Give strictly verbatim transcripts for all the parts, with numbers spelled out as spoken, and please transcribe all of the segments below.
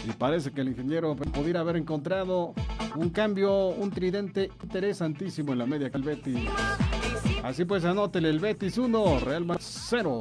Y parece que el ingeniero pudiera haber encontrado un cambio, un tridente interesantísimo en la media que el Betis. Así pues, anótele: el Betis uno, Real Madrid cero.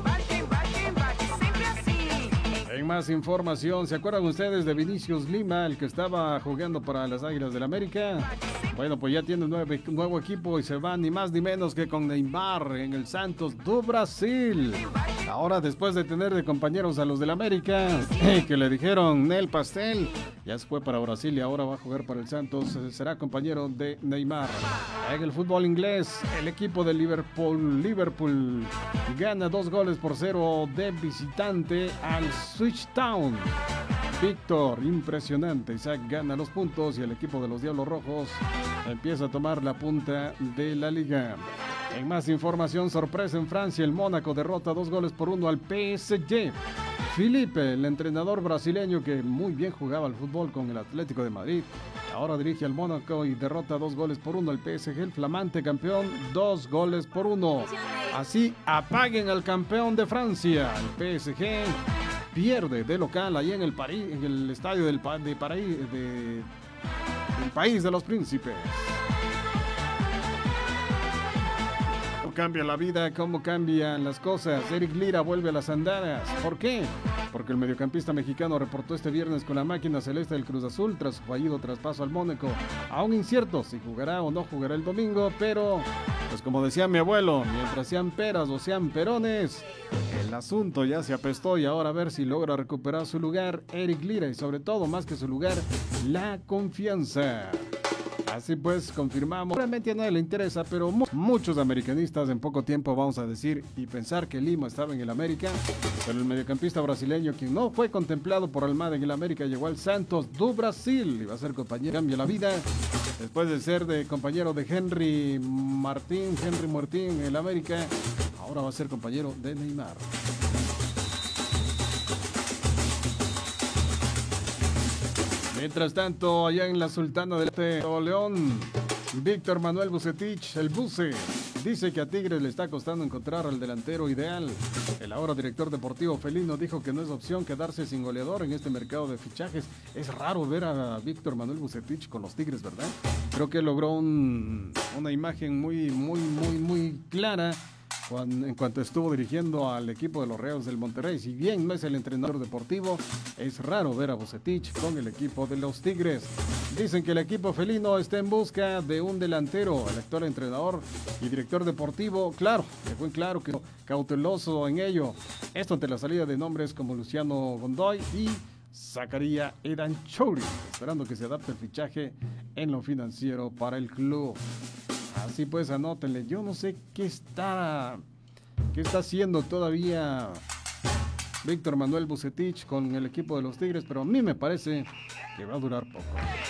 En más información, ¿se acuerdan ustedes de Vinicius Lima, el que estaba jugando para las Águilas del América? Bueno, pues ya tiene un nuevo, nuevo equipo y se va ni más ni menos que con Neymar en el Santos do Brasil. Ahora, después de tener de compañeros a los del América, que le dijeron Nel Pastel, ya se fue para Brasil y ahora va a jugar para el Santos, será compañero de Neymar. En el fútbol inglés, el equipo de Liverpool, Liverpool gana dos goles por cero de visitante al Switch Town. Víctor, impresionante. Isaac gana los puntos y el equipo de los Diablos Rojos empieza a tomar la punta de la liga. En más información, sorpresa en Francia, el Mónaco derrota dos goles por uno al P S G. Felipe, el entrenador brasileño que muy bien jugaba al fútbol con el Atlético de Madrid, ahora dirige al Mónaco y derrota dos goles por uno al P S G, el flamante campeón, dos goles por uno. Así apaguen al campeón de Francia. El P S G pierde de local ahí en el, París, en el estadio del, de París, de, del país de los príncipes. ¿Cómo cambia la vida? ¿Cómo cambian las cosas? Eric Lira vuelve a las andadas. ¿Por qué? Porque el mediocampista mexicano reportó este viernes con la máquina celeste del Cruz Azul tras su fallido traspaso al Mónaco. Aún incierto si jugará o no jugará el domingo, pero pues como decía mi abuelo, mientras sean peras o sean perones, el asunto ya se apestó y ahora a ver si logra recuperar su lugar Eric Lira y sobre todo, más que su lugar, la confianza. Así pues, confirmamos. Realmente a nadie le interesa, pero mu- muchos americanistas en poco tiempo vamos a decir y pensar que Lima estaba en el América, pero el mediocampista brasileño, quien no fue contemplado por Almada en el América, llegó al Santos do Brasil y va a ser compañero. Cambia la vida después de ser de compañero de Henry Martín, Henry Martín en el América, ahora va a ser compañero de Neymar. Mientras tanto, allá en la Sultana del Nuevo León, Víctor Manuel Vucetich, el Buce, dice que a Tigres le está costando encontrar al delantero ideal. El ahora director deportivo felino dijo que no es opción quedarse sin goleador en este mercado de fichajes. Es raro ver a Víctor Manuel Vucetich con los Tigres, ¿verdad? Creo que logró un, una imagen muy, muy, muy, muy clara Cuando, en cuanto estuvo dirigiendo al equipo de los Rayados del Monterrey. Si bien no es el entrenador deportivo, es raro ver a Vucetich con el equipo de los Tigres. Dicen que el equipo felino está en busca de un delantero. El actual entrenador y director deportivo, claro, dejó en claro que cauteloso en ello. Esto ante la salida de nombres como Luciano Gondoy y Zacaría Edanchouri, esperando que se adapte el fichaje en lo financiero para el club. Así pues, anótenle. Yo no sé qué está, qué está haciendo todavía Víctor Manuel Vucetich con el equipo de los Tigres, pero a mí me parece que va a durar poco.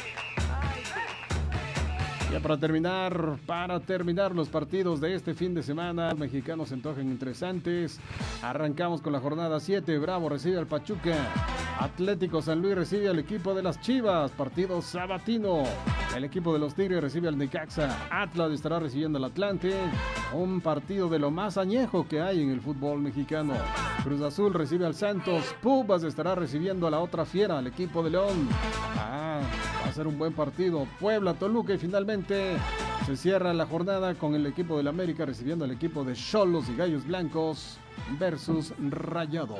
Ya para terminar, para terminar los partidos de este fin de semana, los mexicanos se antojan interesantes. Arrancamos con la jornada siete. Bravo recibe al Pachuca. Atlético San Luis recibe al equipo de las Chivas. Partido sabatino. El equipo de los Tigres recibe al Necaxa. Atlas estará recibiendo al Atlante. Un partido de lo más añejo que hay en el fútbol mexicano. Cruz Azul recibe al Santos. Pumas estará recibiendo a la otra fiera, al equipo de León. Ah, va a ser un buen partido. Puebla, Toluca y finalmente se cierra la jornada con el equipo del América recibiendo al equipo de Xolos y Gallos Blancos versus Rayados.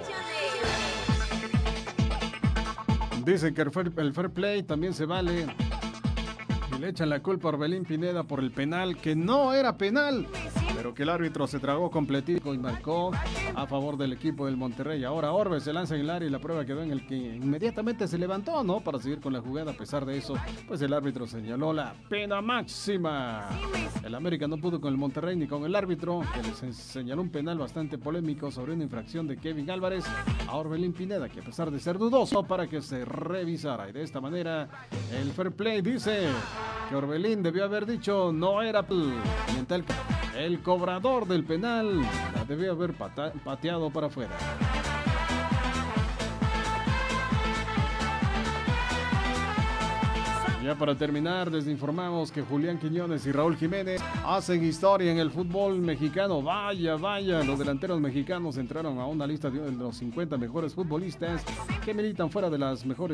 Dicen que el fair, el fair play también se vale. Y le echan la culpa a Orbelín Pineda por el penal, que no era penal, pero que el árbitro se tragó completito y marcó a favor del equipo del Monterrey. Ahora Orbe se lanza en el área y la prueba quedó en el que inmediatamente se levantó, ¿no? Para seguir con la jugada. A pesar de eso, pues el árbitro señaló la pena máxima. El América no pudo con el Monterrey ni con el árbitro, que les señaló un penal bastante polémico sobre una infracción de Kevin Álvarez a Orbelín Pineda, que a pesar de ser dudoso, para que se revisara. Y de esta manera, el fair play dice que Orbelín debió haber dicho no era mientras el, el cobrador del penal la debió haber pata, pateado para afuera. Ya para terminar, les informamos que Julián Quiñones y Raúl Jiménez hacen historia en el fútbol mexicano. Vaya, vaya, los delanteros mexicanos entraron a una lista de los cincuenta mejores futbolistas que militan fuera de las mejores